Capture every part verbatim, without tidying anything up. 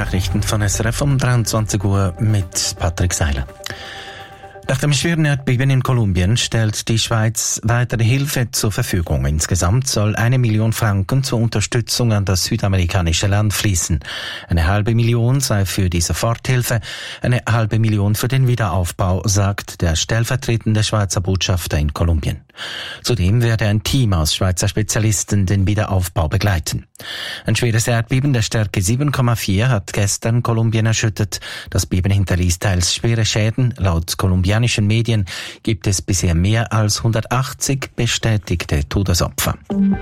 Nachrichten von S R F um dreiundzwanzig Uhr mit Patrick Seiler. Nach dem schweren Erdbeben in Kolumbien stellt die Schweiz weitere Hilfe zur Verfügung. Insgesamt soll eine Million Franken zur Unterstützung an das südamerikanische Land fließen. Eine halbe Million sei für die Soforthilfe, eine halbe Million für den Wiederaufbau, sagt der stellvertretende Schweizer Botschafter in Kolumbien. Zudem werde ein Team aus Schweizer Spezialisten den Wiederaufbau begleiten. Ein schweres Erdbeben der Stärke sieben Komma vier hat gestern Kolumbien erschüttert. Das Beben hinterließ teils schwere Schäden. Laut kolumbianischen Medien gibt es bisher mehr als hundertachtzig bestätigte Todesopfer.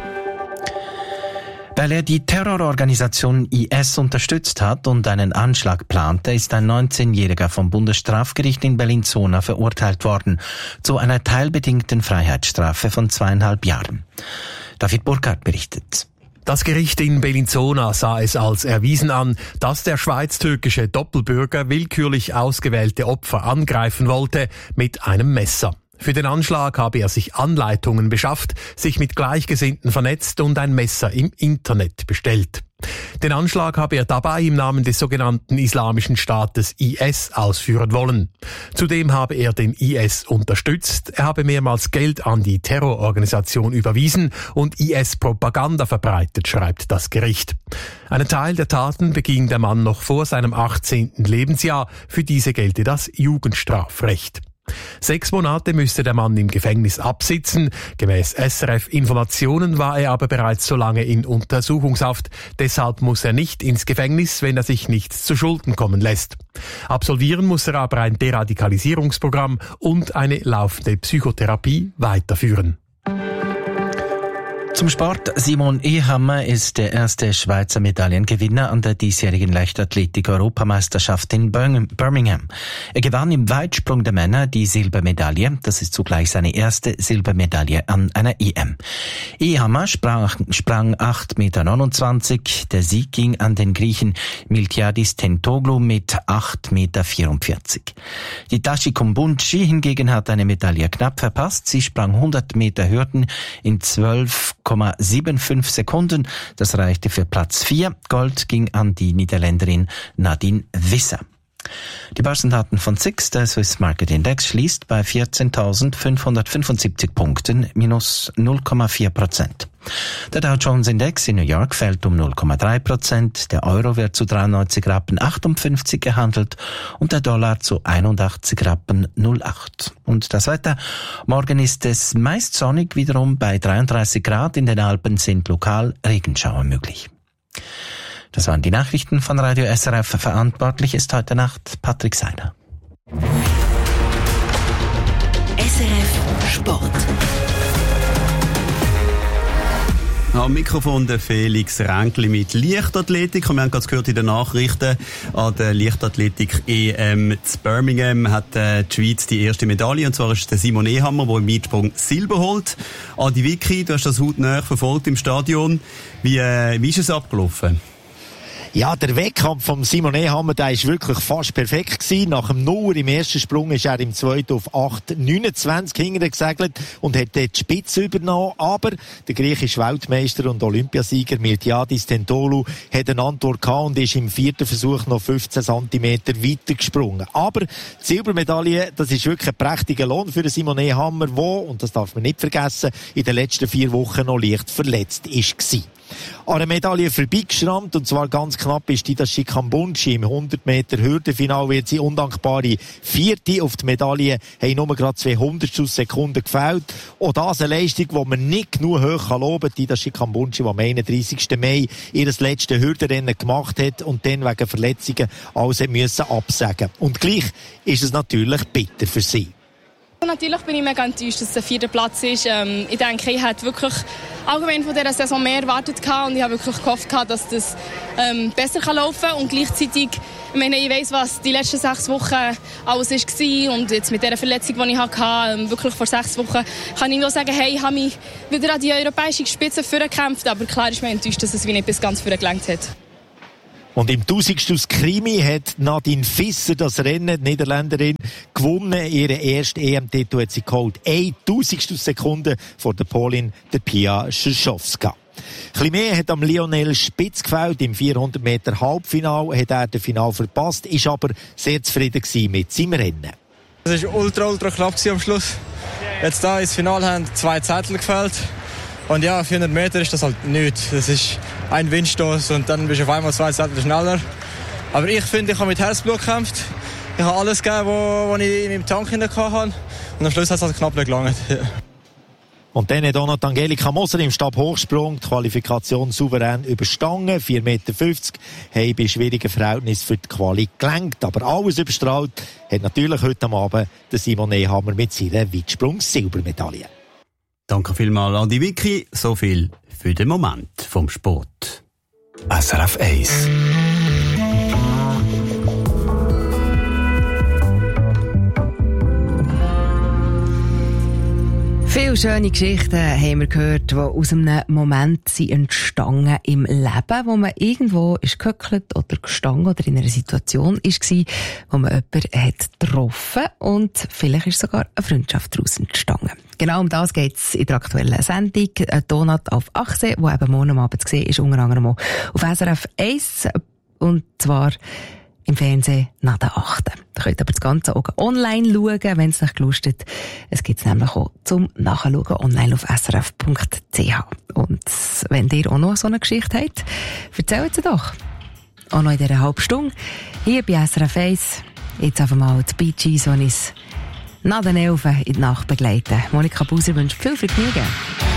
Weil er die Terrororganisation I S unterstützt hat und einen Anschlag plante, ist ein neunzehnjähriger vom Bundesstrafgericht in Bellinzona verurteilt worden zu einer teilbedingten Freiheitsstrafe von zweieinhalb Jahren. David Burkhardt berichtet. Das Gericht in Bellinzona sah es als erwiesen an, dass der schweiz-türkische Doppelbürger willkürlich ausgewählte Opfer angreifen wollte mit einem Messer. Für den Anschlag habe er sich Anleitungen beschafft, sich mit Gleichgesinnten vernetzt und ein Messer im Internet bestellt. Den Anschlag habe er dabei im Namen des sogenannten Islamischen Staates I S ausführen wollen. Zudem habe er den I S unterstützt, er habe mehrmals Geld an die Terrororganisation überwiesen und I S-Propaganda verbreitet, schreibt das Gericht. Einen Teil der Taten beging der Mann noch vor seinem achtzehnten Lebensjahr, für diese gelte das Jugendstrafrecht. Sechs Monate müsste der Mann im Gefängnis absitzen. Gemäß S R F-Informationen war er aber bereits so lange in Untersuchungshaft. Deshalb muss er nicht ins Gefängnis, wenn er sich nichts zu Schulden kommen lässt. Absolvieren muss er aber ein Deradikalisierungsprogramm und eine laufende Psychotherapie weiterführen. Zum Sport. Simon Ehammer ist der erste Schweizer Medaillengewinner an der diesjährigen Leichtathletik-Europameisterschaft in Birmingham. Er gewann im Weitsprung der Männer die Silbermedaille. Das ist zugleich seine erste Silbermedaille an einer E M. Ehammer sprang, sprang acht Komma neunundzwanzig Meter. Der Sieg ging an den Griechen Miltiadis Tentoglou mit acht Komma vierundvierzig Meter. Die Tashi Kumbunchi hingegen hat eine Medaille knapp verpasst. Sie sprang hundert Meter Hürden in zwölf Komma fünfundsiebzig Sekunden. Das reichte für Platz vier. Gold ging an die Niederländerin Nadine Visser. Die Börsendaten von S I X, der Swiss Market Index, schließt bei vierzehntausendfünfhundertfünfundsiebzig Punkten, minus null Komma vier Prozent. Der Dow Jones Index in New York fällt um null Komma drei Prozent, der Euro wird zu dreiundneunzig Rappen achtundfünfzig gehandelt und der Dollar zu einundachtzig Rappen null acht. Und das Wetter? Morgen ist es meist sonnig, wiederum bei dreiunddreißig Grad, in den Alpen sind lokal Regenschauer möglich. Das waren die Nachrichten von Radio S R F. Verantwortlich ist heute Nacht Patrick Seiler. S R F Sport. Am Mikrofon der Felix Ränkli mit Leichtathletik. Und wir haben gerade gehört in den Nachrichten, an der Leichtathletik-E M zu Birmingham hat äh, die Schweiz die erste Medaille. Und zwar ist der Simon Ehammer, der im Weitsprung Silber holt. Adi Vicky, du hast das hautnah verfolgt im Stadion. Wie, äh, wie ist es abgelaufen? Ja, der Wettkampf von Simon Ehammer, der ist wirklich fast perfekt gewesen. Nach dem Nuller im ersten Sprung ist er im zweiten auf acht Komma neunundzwanzig hinten gesegelt und hat dort die Spitze übernommen. Aber der griechische Weltmeister und Olympiasieger Miltiadis Tentoglou hat eine Antwort gehabt und ist im vierten Versuch noch fünfzehn Zentimeter weiter gesprungen. Aber die Silbermedaille, das ist wirklich ein prächtiger Lohn für Simon Ehammer, der, und das darf man nicht vergessen, in den letzten vier Wochen noch leicht verletzt war. An einer Medaille vorbeigeschrammt, und zwar ganz knapp, ist die Tashi Kumbunchi. Im hundert Meter Hürdenfinal wird sie undankbare Vierte. Auf die Medaille haben nur gerade zwei Hundertstel Sekunden gefehlt. Auch das eine Leistung, die man nicht genug hoch loben kann. Die Tashi Kumbunchi, die am einunddreißigsten Mai ihr letztes Hürdenrennen gemacht hat und dann wegen Verletzungen alles müssen absagen. Und gleich ist es natürlich bitter für sie. Natürlich bin ich mega enttäuscht, dass es der vierte Platz ist. Ähm, ich denke, ich hätte wirklich allgemein von dieser Saison mehr erwartet und ich habe wirklich gehofft, dass das ähm, besser laufen kann. Und gleichzeitig, ich meine, ich weiss, was die letzten sechs Wochen alles war und jetzt mit dieser Verletzung, die ich hatte, ähm, wirklich vor sechs Wochen, kann ich nur sagen, hey, ich habe mich wieder an die europäische Spitze vorgekämpft, aber klar ist mir enttäuscht, dass es wie nicht bis ganz vorne gelangt hat. Und im Tausendstel Krimi hat Nadine Visser das Rennen, die Niederländerin, gewonnen. Ihren ersten E M-Titel hat sie geholt. Ein Tausendstel Sekunde vor der Polin, der Pia Szyszowska. Ein bisschen mehr hat am Lionel Spitz gefällt. Im vierhundert Meter Halbfinale hat er das Finale verpasst, ist aber sehr zufrieden gewesen mit seinem Rennen. Es war ultra, ultra knapp am Schluss. Jetzt da ins Finale haben zwei Zettel gefällt. Und ja, vierhundert Meter ist das halt nichts. Das ist ein Windstoß und dann bist du auf einmal zwei Zettel schneller. Aber ich finde, ich habe mit Herzblut gekämpft. Ich habe alles gegeben, was ich in meinem Tank hinten hatte. Und am Schluss hat es halt knapp nicht gelangt. Ja. Und dann hat auch noch Angelika Moser im Stabhochsprung die Qualifikation souverän überstanden. vier Meter fünfzig haben bei schwierigen Verhältnissen für die Quali gelenkt. Aber alles überstrahlt hat natürlich heute Abend der Simon Nehammer mit seiner Weitsprung-Silbermedaille. Danke vielmals an die Vicky. So viel für den Moment vom Sport. S R F eins. Viele schöne Geschichten haben wir gehört, die aus einem Moment sind entstanden im Leben, wo man irgendwo ist gehöckelt oder gestanden oder in einer Situation war, wo man jemanden hat getroffen und vielleicht ist sogar eine Freundschaft daraus entstanden. Genau um das geht es in der aktuellen Sendung. Ein Donut auf Achse, wo eben morgen Abend zu sehen ist, unter anderem auch auf S R F eins. Und zwar im Fernsehen nach der achten. Da könnt ihr aber das Ganze auch online schauen, wenn es euch gelustet. Es gibt es nämlich auch zum Nachschauen online auf s r f punkt c h. Und wenn ihr auch noch so eine Geschichte habt, erzählt sie doch. Auch noch in dieser halben Stunde. Hier bei S R F eins. Jetzt einfach mal die Bee Gees, die uns nach den Elfen in die Nacht begleiten. Monika Buser wünscht viel Vergnügen.